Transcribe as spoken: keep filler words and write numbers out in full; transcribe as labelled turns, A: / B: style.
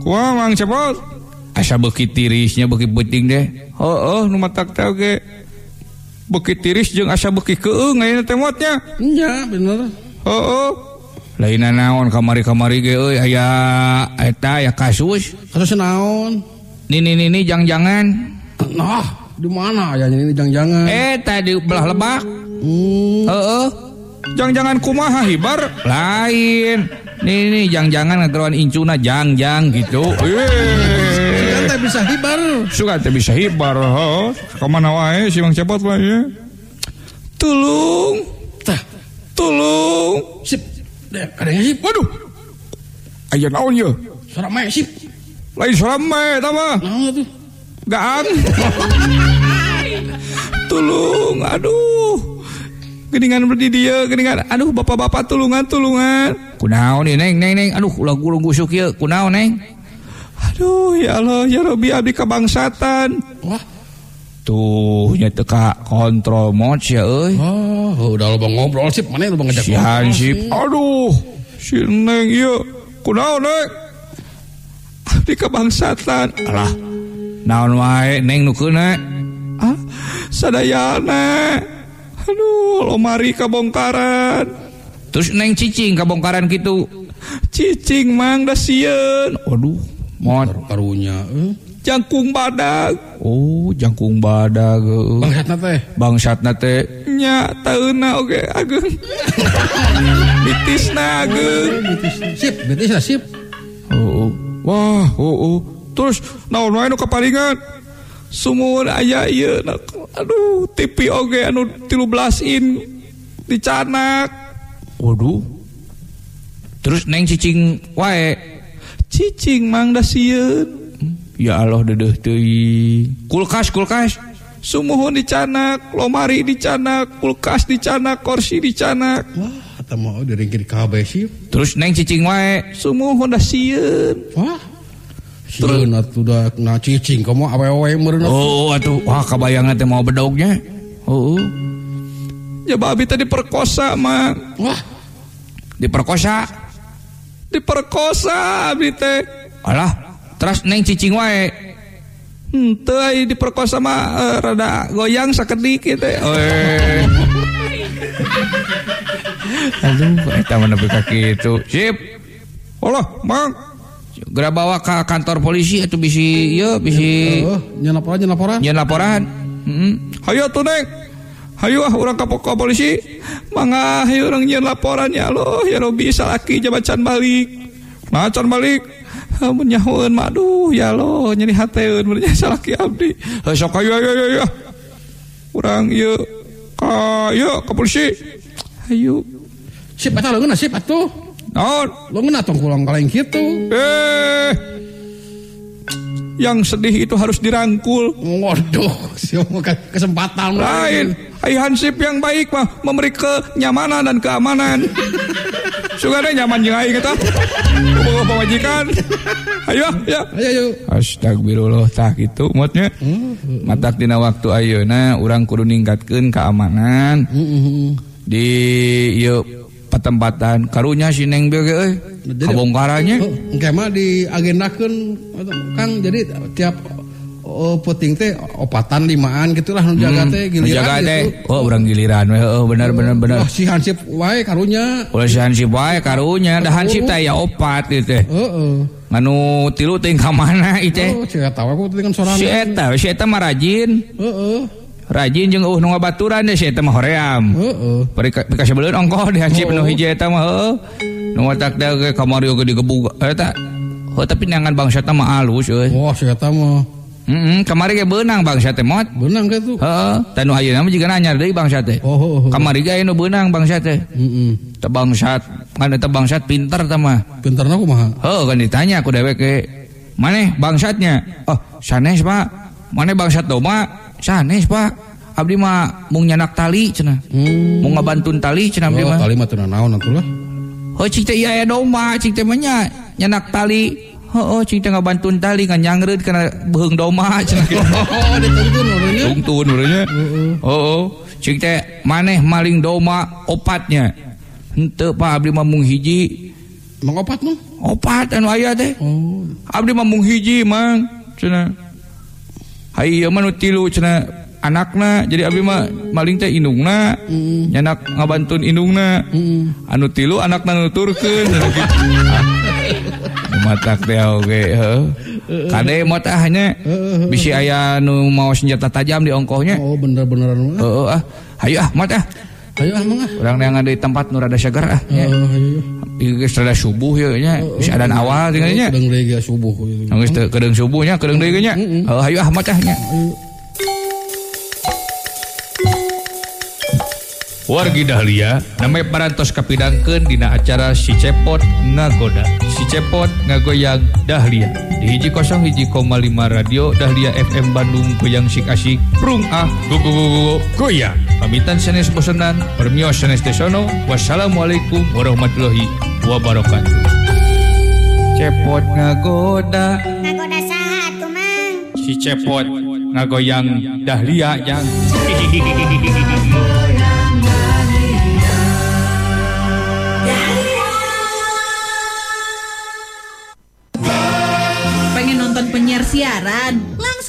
A: Wah, Mang Cepot. Asa beuki tirisnya beuki peuting deh. Heueuh, nu matak teh oge. Beuki tiris jeung asa beuki keung ayeuna teh motnya.
B: Nya, bener.
A: Heueuh. Lainna naon kamari-kamari ge euy aya eta aya kasus.
B: Kasus naon?
A: Nini-nini jang-jangan.
B: Nah, di mana aya nini jang-jangan?
A: Eh, tadi belah Lebak.
B: Hmm.
A: Heeh. Jang-jangan kumaha hibar? Lain. Nih nih jang-jangan ngageruan incuna jang-jang gitu. Eh.
B: Sugan teh bisa hibar.
A: Sugan teh bisa hibar. Heeh. Kamana wae si Mang Cepot mah ya. Tulung.
B: Tah,
A: tulung.
B: Sip. Deh, kadang sip.
A: Waduh. Aya naon ye?
B: Sarame sip.
A: Lain sarame eta mah.
B: Naon atuh?
A: Gaang. Tulung, aduh. Geningan berdi dia, geningan. Aduh, bapak-bapak tulungan, tulungan. Kunaon nih, Neng, Neng, Neng. Aduh, ulah gulung gusuk ieu. Kunaon, Neng? Aduh, ya Allah, ya Rabbi abdi kabangsatan.
B: Wah.
A: Tuh, nya teu ka kontrol mod sia euy.
B: Oh, udah loba ngobrol sip, mana loba ngajak
A: ngobrol. Si Hansip. Aduh, si Neng ieu. Kunaon, Neng? Abdi kabangsatan. Alah. Naon wae, Neng nu keuna? Ah, sadayana. Aduh, lomari kabongkaran. Terus Neng cicing kabongkaran gitu. Cicing mang da sieun. Waduh, mod
B: karunya. Eh?
A: Jangkung badag. Oh, jangkung badag.
B: Bangsatna teh.
A: Bangsatna teh nya taeuna oge ageung. Bitisna ageung.
B: Sip, bitisna sip.
A: Oh, wah, oh, oh. Terus naon wae nu kaparingan? Sumur aya ieu. Aduh, T V oge anu tilu belas in dicanak. Waduh. Terus Neng cicing wae. Cicing mang da sieun. Ya Allah dedeuh teuing. Kulkas kulkas. Sumuhun dicanak, lomari dicanak, kulkas dicanak, kursi dicanak.
B: Wah, eta mah diringkir kabeh sih.
A: Terus Neng cicing wae, sumuhun da sieun.
B: Wah. Sieun atuh da na cicing komo awewe meureun.
A: Oh, atuh wah kabayang teh mau bedognya. Heeh. Ya babi tadi diperkosa mah.
B: Wah.
A: Diperkosa. Diperkosa abdi teh. Alah, terus Neng cicing wae. Henteu aya diperkosa mah uh, rada goyang sakedik kitu. Eh. Aduh, eta mah nepi ka kitu. Sip. Allah, Mang. Geura bawa ke kantor polisi atau bisi ieu bisi
B: oh, nyeun laporan nyeun laporan.
A: Nyeun laporan. Heeh. Hayu atuh Neng. Hayu ah urang ka polisi. Mangga hayu urang nyeun laporan ya Allah, ya Rabbi salaki jabacan balik. Nah, can balik. Mun nyahoeun mah aduh ya Allah nyeri hateun mun nya salaki abdi. Heuh sok hayu hayu hayu. Urang ieu ka ieu ka polisi. Hayu.
B: Sip eta leungeun sip atuh.
A: Naon?
B: Leungeun atuh kulang kaleng kitu.
A: Eh. Yang sedih itu harus dirangkul.
B: Waduh, siapa kesempatan
A: lain. Hai Hansip yang baik mah memberi kenyamanan dan keamanan. Sugana nyaman jeung aing eta. Boga pamajikan. Ayo, ya. Ayo, ayo. Astagfirullah tah kitu motnya. Matak dina waktu ayeuna urang kudu ningkatkeun keamanan. Di ieu patempatan karunya si Neng bege euy. Kabongkarannya
B: engke mah diagendakeun Kang, jadi tiap oh, puting teh opatan limaan gitulah nu jaga teh giliran
A: jaga teh gitu. Oh urang giliran we heuh bener bener bener.
B: Wah si Hansip wae karunya.
A: Ulah si Hansip wae karunya da Hansip teh ya opat ieu teh. Heeh. Nganu tilu teh ka mana ieu teh?
B: Oh cek eta we puting sorangan.
A: Si eta si eta mah rajin. Heeh. Rajin jeung eueuh nu ngabaturan deh si eta mah hoream. Heeh. Pika sabeuleun ongkoh di Hansip nu hiji eta mah heuh. Nu watak teh ge kamari ge digebug eta. Oh tapi nangan bangsa teh mah alus euy.
B: Wah si eta mah.
A: Heeh, kamari ge beunang bangsa teh mot.
B: Beunang ge tuh.
A: Heeh, tanu ayeuna mah jiga anyar deui bangsa teh. Oh, oh, oh. Kamari ge aya nu beunang bangsa teh. Heeh. Teh bangsat, kan eta bangsat pinter teh mah.
B: Pinterna kumaha?
A: Heuh, kan ditanya ku dewek ge. Maneh bangsatnya? Oh, sanes Pak. Maneh bangsat doma? Sanes Pak. Abdi mah mung nyanak tali cenah. Hmm. Mung ngabantun tali cenah abdi mah.
B: Oh, tali mah teu naon atuh lah.
A: Oh, cing teh ieu aya doma, cing teh mah nya nyanak tali. Heeh, cing teh ngabantun tali kan nyangreud kana beheung doma cenah.
B: Oh, dituntun urangnya.
A: Tuntun urangnya. Heeh. Oh, cing teh maneh maling doma opatnya. Henteu Pak abdi mah mung hiji.
B: Mang opat mah?
A: Opat anu aya teh.
B: Oh.
A: Abdi mah mung hiji mang cenah. Hai ieu mah nu tilu cenah anakna. Jadi abdi mah maling teh indungna.
B: Mm.
A: Nyanak ngabantun indungna.
B: Mm.
A: Anu tilu anakna nuturkeun gitu. Matak teh oge heuh. Kade mah teh hanya bisi aya nu mau senjata tajam di ongkohnya.
B: Oh bener-bener anu.
A: Heeh ah. Hayu ah mah teh.
B: Ayo ah mangga.
A: Urang yang ada di tempat nu rada segar ah.
B: Oh, ayo.
A: Ieu geus rada subuh ye nya. Geus adan awal tinggal nya.
B: Kedeung deui ge subuh kitu.
A: Geus teu kedeung subuh nya, kedeung deui ge nya. Heuh hayu ah mah teh nya. Wargi Dahlia name parantos kapidangkeun dina acara Si Cepot Ngagoda. Si Cepot ngagoyang Dahlia. Di hiji kosong hiji koma lima radio Dahlia F M Bandung goyang sik asik. Prung ah go go go go goyang. Pamitan sanes bosenan, permios sanes desono. Wassalamualaikum warahmatullahi wabarakatuh. Cepot ngagoda.
C: Ngagoda saha atuh Mang?
A: Si Cepot ngagoyang Dahlia yang.
D: Pengen nonton penyiar siaran?